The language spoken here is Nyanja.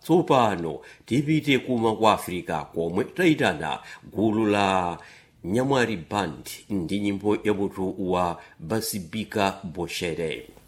tsopano tipite kuma ku Africa komwe tayitana gulu la Nyamwari Band ndi nyimbo ya mutu wa Basibika Boshere.